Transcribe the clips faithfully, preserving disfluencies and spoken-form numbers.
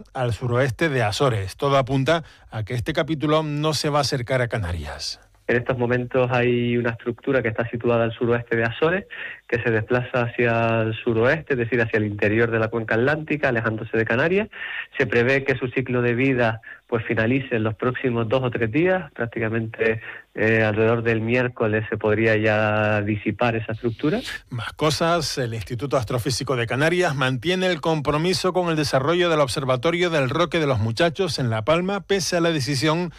al suroeste de Azores. Todo apunta a que este capítulo no se va a acercar a Canarias. En estos momentos hay una estructura que está situada al suroeste de Azores, que se desplaza hacia el suroeste, es decir, hacia el interior de la cuenca atlántica, alejándose de Canarias. Se prevé que su ciclo de vida pues finalice en los próximos dos o tres días, prácticamente eh, alrededor del miércoles se podría ya disipar esa estructura. Más cosas, el Instituto Astrofísico de Canarias mantiene el compromiso con el desarrollo del Observatorio del Roque de los Muchachos en La Palma, pese a la decisión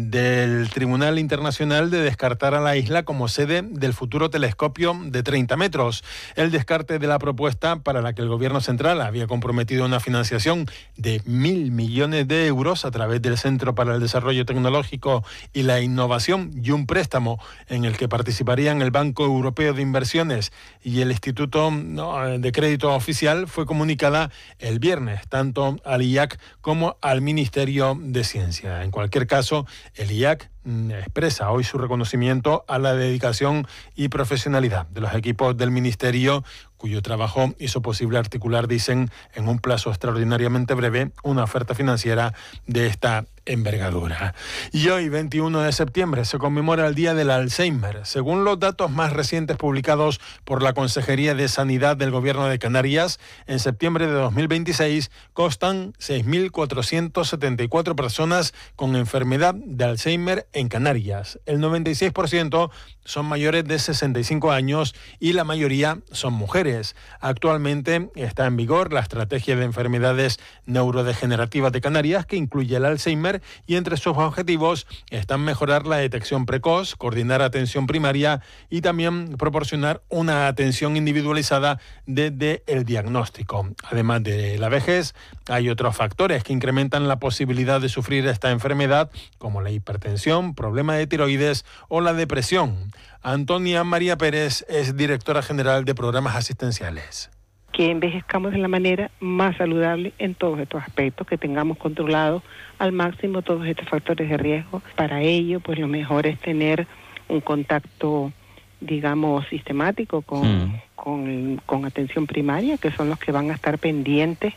del Tribunal Internacional de descartar a la isla como sede del futuro telescopio de treinta metros. El descarte de la propuesta, para la que el Gobierno central había comprometido una financiación de mil millones de euros a través del Centro para el Desarrollo Tecnológico y la Innovación y un préstamo en el que participarían el Banco Europeo de Inversiones y el Instituto de Crédito Oficial, fue comunicada el viernes tanto al I A C como al Ministerio de Ciencia. En cualquier caso, el I A C expresa hoy su reconocimiento a la dedicación y profesionalidad de los equipos del Ministerio, cuyo trabajo hizo posible articular, dicen, en un plazo extraordinariamente breve, una oferta financiera de esta envergadura. Y hoy, veintiuno de septiembre, se conmemora el Día del Alzheimer. Según los datos más recientes publicados por la Consejería de Sanidad del Gobierno de Canarias, en septiembre de dos mil veintiséis constan seis mil cuatrocientas setenta y cuatro personas con enfermedad de Alzheimer en Canarias. El noventa y seis por ciento son mayores de sesenta y cinco años y la mayoría son mujeres. Actualmente está en vigor la estrategia de enfermedades neurodegenerativas de Canarias, que incluye el Alzheimer, y entre sus objetivos están mejorar la detección precoz, coordinar atención primaria y también proporcionar una atención individualizada desde el diagnóstico. Además de la vejez, hay otros factores que incrementan la posibilidad de sufrir esta enfermedad, como la hipertensión, problema de tiroides o la depresión. Antonia María Pérez es directora general de programas asistenciales. Que envejezcamos de la manera más saludable en todos estos aspectos, que tengamos controlados al máximo todos estos factores de riesgo. Para ello, pues lo mejor es tener un contacto, digamos, sistemático con, mm. con, con atención primaria, que son los que van a estar pendientes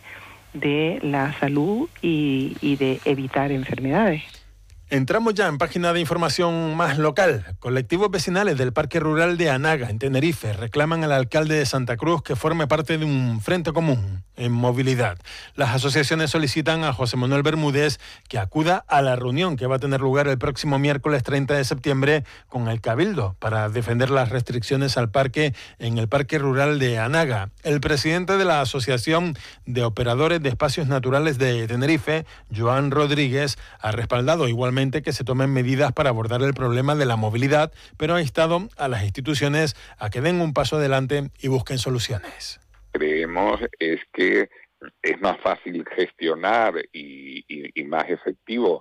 de la salud y, y de evitar enfermedades. Entramos ya en página de información más local. Colectivos vecinales del Parque Rural de Anaga, en Tenerife, reclaman al alcalde de Santa Cruz que forme parte de un frente común en movilidad. Las asociaciones solicitan a José Manuel Bermúdez que acuda a la reunión que va a tener lugar el próximo miércoles treinta de septiembre con el Cabildo para defender las restricciones al parque en el Parque Rural de Anaga. El presidente de la Asociación de Operadores de Espacios Naturales de Tenerife, Joan Rodríguez, ha respaldado igualmente que se tomen medidas para abordar el problema de la movilidad, pero ha instado a las instituciones a que den un paso adelante y busquen soluciones. Creemos es que es más fácil gestionar y, y, y más efectivo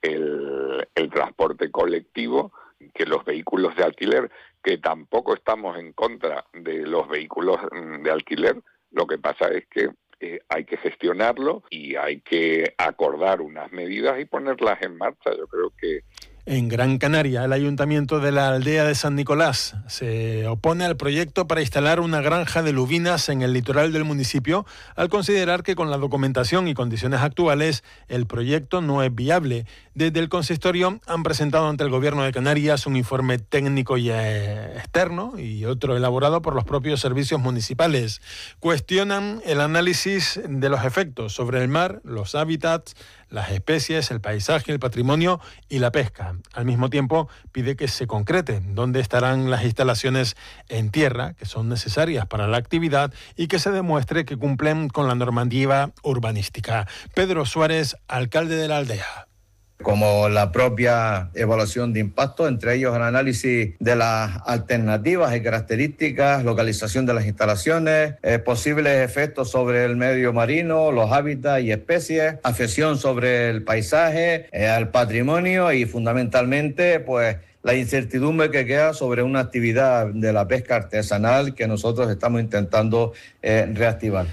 el, el transporte colectivo que los vehículos de alquiler, que tampoco estamos en contra de los vehículos de alquiler. Lo que pasa es que Eh, hay que gestionarlo y hay que acordar unas medidas y ponerlas en marcha. Yo creo que En Gran Canaria, el Ayuntamiento de la aldea de San Nicolás se opone al proyecto para instalar una granja de lubinas en el litoral del municipio, al considerar que con la documentación y condiciones actuales el proyecto no es viable. Desde el consistorio han presentado ante el Gobierno de Canarias un informe técnico y eh, externo y otro elaborado por los propios servicios municipales. Cuestionan el análisis de los efectos sobre el mar, los hábitats, las especies, el paisaje, el patrimonio y la pesca. Al mismo tiempo, pide que se concrete dónde estarán las instalaciones en tierra que son necesarias para la actividad y que se demuestre que cumplen con la normativa urbanística. Pedro Suárez, alcalde de la aldea. Como la propia evaluación de impacto, entre ellos el análisis de las alternativas y características, localización de las instalaciones, eh, posibles efectos sobre el medio marino, los hábitats y especies, afección sobre el paisaje, eh, al patrimonio y fundamentalmente pues la incertidumbre que queda sobre una actividad de la pesca artesanal que nosotros estamos intentando eh, reactivar.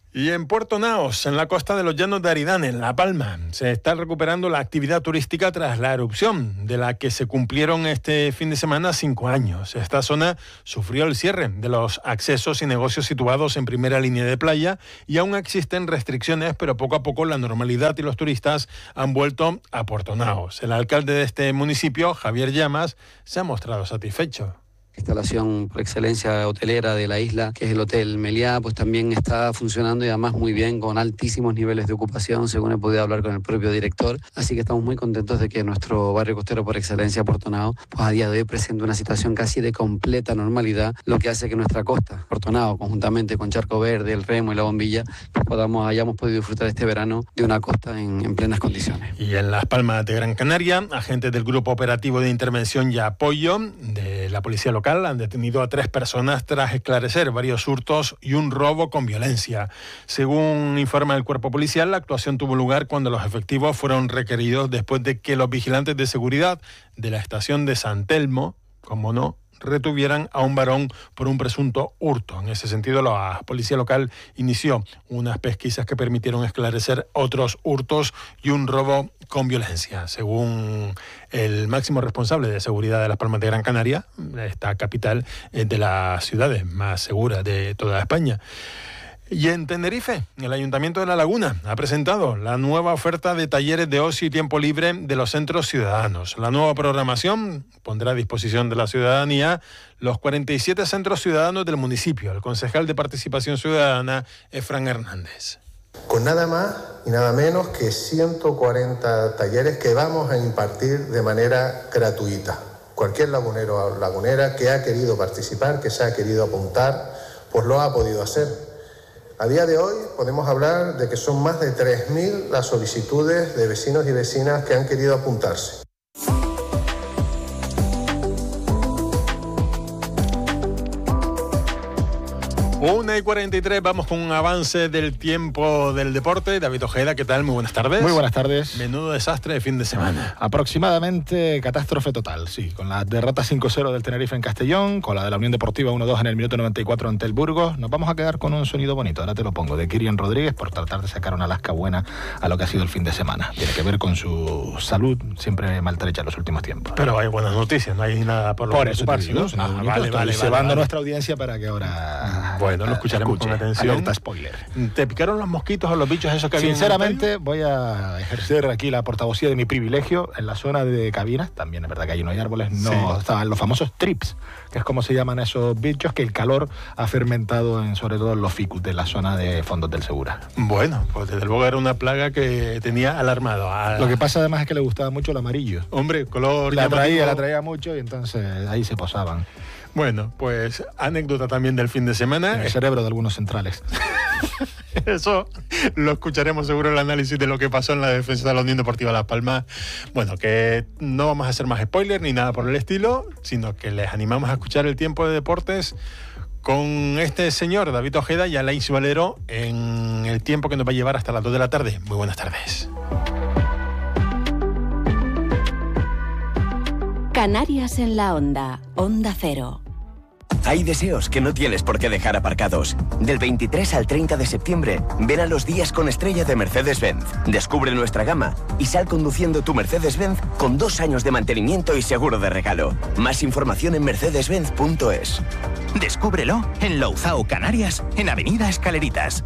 Y en Puerto Naos, en la costa de los Llanos de Aridane, en La Palma, se está recuperando la actividad turística tras la erupción, de la que se cumplieron este fin de semana cinco años. Esta zona sufrió el cierre de los accesos y negocios situados en primera línea de playa y aún existen restricciones, pero poco a poco la normalidad y los turistas han vuelto a Puerto Naos. El alcalde de este municipio, Javier Llamas, se ha mostrado satisfecho. Instalación por excelencia hotelera de la isla, que es el Hotel Meliá, pues también está funcionando y además muy bien, con altísimos niveles de ocupación, según he podido hablar con el propio director. Así que estamos muy contentos de que nuestro barrio costero por excelencia, Puerto Naos, pues a día de hoy presenta una situación casi de completa normalidad, lo que hace que nuestra costa, Puerto Naos, conjuntamente con Charco Verde, El Remo y La Bombilla, pues podamos, hayamos podido disfrutar este verano de una costa en, en plenas condiciones. Y en Las Palmas de Gran Canaria, agentes del Grupo Operativo de Intervención y Apoyo de la Policía Local han detenido a tres personas tras esclarecer varios hurtos y un robo con violencia. Según informa el cuerpo policial, la actuación tuvo lugar cuando los efectivos fueron requeridos después de que los vigilantes de seguridad de la estación de San Telmo, como no, retuvieran a un varón por un presunto hurto. En ese sentido, la policía local inició unas pesquisas que permitieron esclarecer otros hurtos y un robo con violencia. Según el máximo responsable de seguridad de Las Palmas de Gran Canaria, esta capital es de las ciudades más seguras de toda España. Y en Tenerife, el Ayuntamiento de La Laguna ha presentado la nueva oferta de talleres de ocio y tiempo libre de los centros ciudadanos. La nueva programación pondrá a disposición de la ciudadanía los cuarenta y siete centros ciudadanos del municipio. El concejal de Participación Ciudadana es Fran Hernández. Con nada más y nada menos que ciento cuarenta talleres que vamos a impartir de manera gratuita. Cualquier lagunero o lagunera que ha querido participar, que se ha querido apuntar, pues lo ha podido hacer. A día de hoy podemos hablar de que son más de tres mil las solicitudes de vecinos y vecinas que han querido apuntarse. una y cuarenta y tres, vamos con un avance del tiempo del deporte. David Ojeda, ¿qué tal? Muy buenas tardes. Muy buenas tardes. Menudo desastre de fin de semana. Aproximadamente catástrofe total, sí. Con la derrota cinco cero del Tenerife en Castellón, con la de la Unión Deportiva uno dos en el minuto noventa y cuatro ante el Burgos. Nos vamos a quedar con un sonido bonito, ahora te lo pongo, de Kirian Rodríguez, por tratar de sacar una lasca buena a lo que ha sido el fin de semana. Tiene que ver con su salud, siempre maltrecha en los últimos tiempos. Pero hay buenas noticias, no hay nada por lo por que eso preocuparse, digo, ¿no? Ah, Ah, vale, vale, vale, cebando vale. nuestra audiencia para que ahora... Bueno, lo escucharemos escuche. con atención. Alerta spoiler. ¿Te picaron los mosquitos o los bichos esos que había? Sinceramente, voy a ejercer aquí la portavocía de mi privilegio. En la zona de cabinas, también es verdad que allí no hay árboles, no sí. Estaban los famosos trips, que es como se llaman esos bichos que el calor ha fermentado, en, sobre todo en los ficus de la zona de fondos del Segura. Bueno, pues desde luego era una plaga que tenía alarmado. A... Lo que pasa además es que le gustaba mucho el amarillo. Hombre, color... La traía, la traía mucho y entonces ahí se posaban. Bueno, pues anécdota también del fin de semana. En el cerebro de algunos centrales. Eso lo escucharemos seguro en el análisis de lo que pasó en la defensa de la Unión Deportiva Las Palmas. Bueno, que no vamos a hacer más spoilers ni nada por el estilo, sino que les animamos a escuchar el tiempo de deportes con este señor David Ojeda y Alain Valero en el tiempo que nos va a llevar hasta las dos de la tarde. Muy buenas tardes. Canarias en la Onda, Onda Cero. Hay deseos que no tienes por qué dejar aparcados. Del veintitrés al treinta de septiembre, ven a los días con estrella de Mercedes-Benz. Descubre nuestra gama y sal conduciendo tu Mercedes-Benz con dos años de mantenimiento y seguro de regalo. Más información en mercedes benz punto es. Descúbrelo en Louzao, Canarias, en Avenida Escaleritas.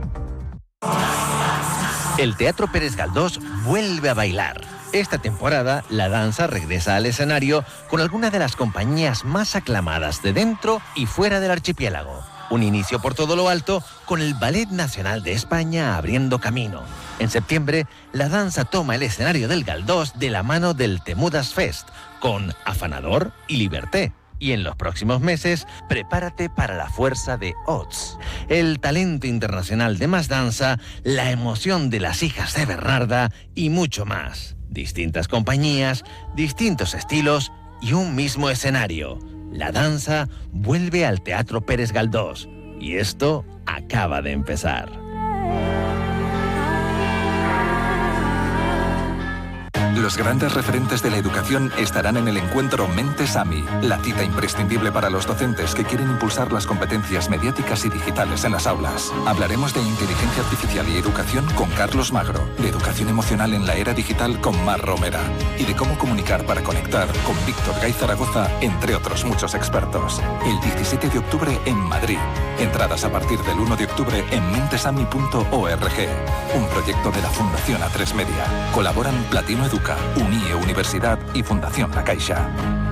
El Teatro Pérez Galdós vuelve a bailar. Esta temporada, la danza regresa al escenario con algunas de las compañías más aclamadas de dentro y fuera del archipiélago. Un inicio por todo lo alto con el Ballet Nacional de España abriendo camino. En septiembre, la danza toma el escenario del Galdós de la mano del Temudas Fest, con Afanador y Liberté. Y en los próximos meses, prepárate para la fuerza de Ots, el talento internacional de Más Danza, la emoción de las hijas de Bernarda y mucho más. Distintas compañías, distintos estilos y un mismo escenario. La danza vuelve al Teatro Pérez Galdós y esto acaba de empezar. Los grandes referentes de la educación estarán en el encuentro Mentes AMI, la cita imprescindible para los docentes que quieren impulsar las competencias mediáticas y digitales en las aulas. Hablaremos de inteligencia artificial y educación con Carlos Magro, de educación emocional en la era digital con Mar Romera y de cómo comunicar para conectar con Víctor Gay Zaragoza, entre otros muchos expertos. El diecisiete de octubre en Madrid. Entradas a partir del uno de octubre en mentesami punto org. Un proyecto de la Fundación A tres Media. Colaboran Platino Educa, Unie Universidad y Fundación La Caixa.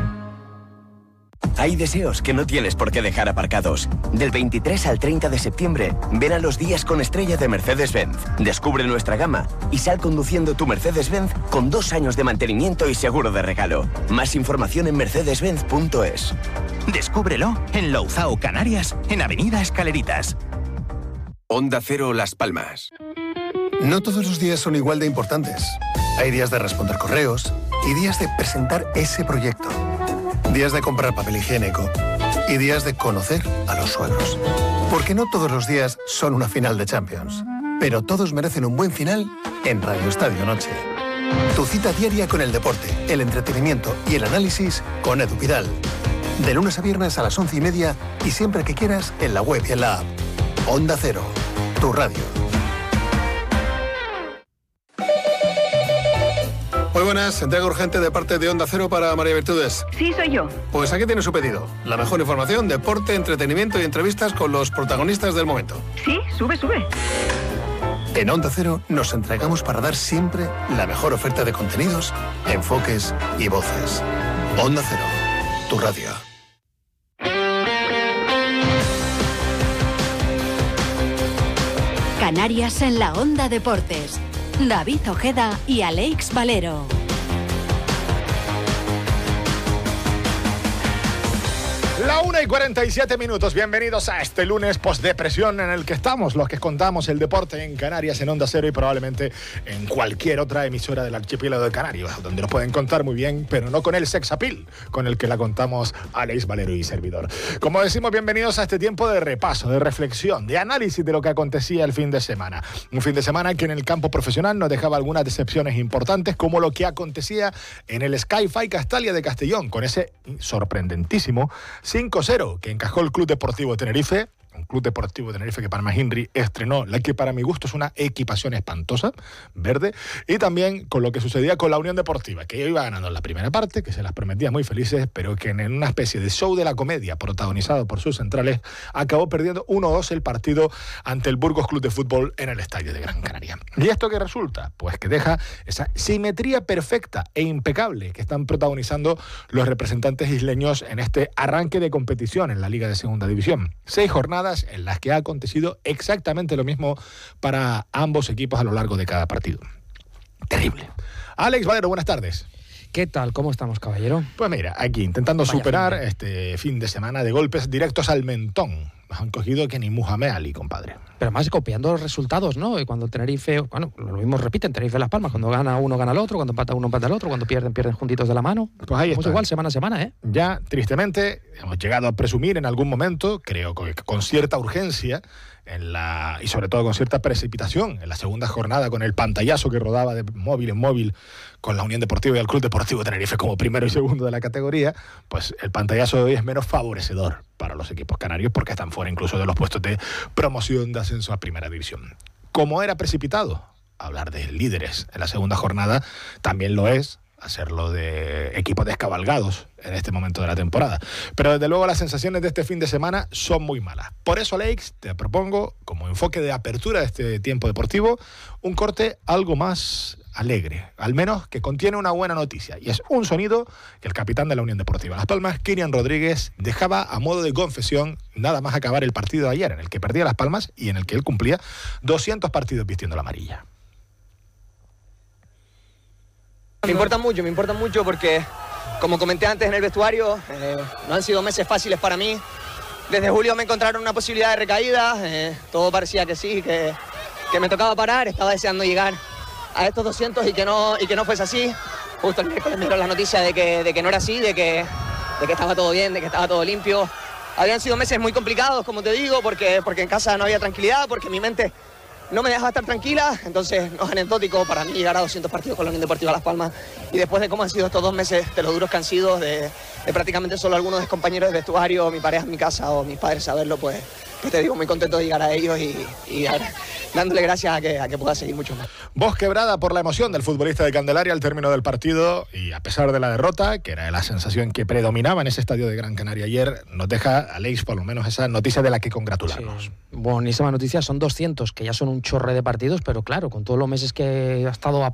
Hay deseos que no tienes por qué dejar aparcados. Del veintitrés al treinta de septiembre, ven a los días con estrella de Mercedes-Benz. Descubre nuestra gama y sal conduciendo tu Mercedes-Benz con dos años de mantenimiento y seguro de regalo. Más información en mercedes benz punto es. Descúbrelo en Louzao, Canarias, en Avenida Escaleritas. Onda Cero Las Palmas. No todos los días son igual de importantes. Hay días de responder correos y días de presentar ese proyecto. Días de comprar papel higiénico y días de conocer a los suegros. Porque no todos los días son una final de Champions, pero todos merecen un buen final en Radio Estadio Noche. Tu cita diaria con el deporte, el entretenimiento y el análisis con Edu Pidal. De lunes a viernes a las once y media y siempre que quieras en la web y en la app. Onda Cero, tu radio. Muy buenas, entrega urgente de parte de Onda Cero para María Virtudes. Sí, soy yo. Pues aquí tiene su pedido. La mejor información, deporte, entretenimiento y entrevistas con los protagonistas del momento. Sí, sube, sube. En Onda Cero nos entregamos para dar siempre la mejor oferta de contenidos, enfoques y voces. Onda Cero, tu radio. Canarias en la Onda Deportes. David Ojeda y Alex Valero. La una y cuarenta y siete minutos. Bienvenidos a este lunes postdepresión en el que estamos, los que contamos el deporte en Canarias en Onda Cero y probablemente en cualquier otra emisora del archipiélago de Canarias, donde nos pueden contar muy bien, pero no con el sex appeal con el que la contamos Alex Valero y servidor. Como decimos, bienvenidos a este tiempo de repaso, de reflexión, de análisis de lo que acontecía el fin de semana. Un fin de semana que en el campo profesional nos dejaba algunas decepciones importantes, como lo que acontecía en el Sky-Fi Castalia de Castellón, con ese sorprendentísimo cinco cero que encajó el Club Deportivo Tenerife, un Club Deportivo Tenerife que Palma Hinri estrenó la que para mi gusto es una equipación espantosa, verde, y también con lo que sucedía con la Unión Deportiva, que iba ganando en la primera parte, que se las prometía muy felices, pero que en una especie de show de la comedia protagonizado por sus centrales, acabó perdiendo uno dos el partido ante el Burgos Club de Fútbol en el Estadio de Gran Canaria. ¿Y esto qué resulta? Pues que deja esa simetría perfecta e impecable que están protagonizando los representantes isleños en este arranque de competición en la Liga de Segunda División. Seis jornadas en las que ha acontecido exactamente lo mismo para ambos equipos a lo largo de cada partido. Terrible. Alex Valero, buenas tardes. ¿Qué tal? ¿Cómo estamos, caballero? Pues mira, aquí intentando Vaya superar fin. este fin de semana de golpes directos al mentón. Nos han cogido que ni Muhammad Ali, compadre. Pero más copiando los resultados, ¿no? Y cuando el Tenerife, bueno, lo mismo repiten, Tenerife Las Palmas, cuando gana uno gana el otro, cuando empata uno empata el otro, cuando pierden pierden juntitos de la mano. Pues ahí está. Igual semana a semana, ¿eh? Ya, tristemente, hemos llegado a presumir en algún momento, creo que con cierta urgencia, en la y sobre todo con cierta precipitación, en la segunda jornada, con el pantallazo que rodaba de móvil en móvil con la Unión Deportiva y el Club Deportivo Tenerife como primero y segundo de la categoría, pues el pantallazo de hoy es menos favorecedor para los equipos canarios porque están fuera incluso de los puestos de promoción de ascenso a Primera División. Como era precipitado hablar de líderes en la segunda jornada, también lo es hacerlo de equipos descabalgados en este momento de la temporada. Pero desde luego las sensaciones de este fin de semana son muy malas. Por eso, Alex, te propongo, como enfoque de apertura de este tiempo deportivo, un corte algo más alegre, al menos que contiene una buena noticia, y es un sonido que el capitán de la Unión Deportiva Las Palmas, Kirian Rodríguez, dejaba a modo de confesión nada más acabar el partido de ayer, en el que perdía Las Palmas y en el que él cumplía doscientos partidos vistiendo la amarilla. Me importa mucho, me importa mucho porque, como comenté antes en el vestuario, eh, no han sido meses fáciles para mí. Desde julio me encontraron una posibilidad de recaída, eh, todo parecía que sí, que, que me tocaba parar, estaba deseando llegar a estos doscientos y que no, y que no fuese así. Justo el miércoles me dieron la noticia de que, de que no era así, de que, de que estaba todo bien, de que estaba todo limpio. Habían sido meses muy complicados, como te digo, porque, porque en casa no había tranquilidad, porque mi mente no me deja estar tranquila, entonces no es anecdótico para mí llegar a doscientos partidos con la Unión Deportiva Las Palmas y después de cómo han sido estos dos meses, de lo duros que han sido, de, de prácticamente solo algunos de compañeros de vestuario, mi pareja en mi casa o mis padres saberlo, pues, pues te digo, muy contento de llegar a ellos y, y a, dándole gracias a que, a que pueda seguir mucho más. Voz quebrada por la emoción del futbolista de Candelaria al término del partido y a pesar de la derrota, que era la sensación que predominaba en ese estadio de Gran Canaria ayer, nos deja, Aleix, por lo menos esa noticia de la que congratularnos. Sí. Buenísima noticia, son doscientos, que ya son un chorre de partidos, pero claro, con todos los meses que ha estado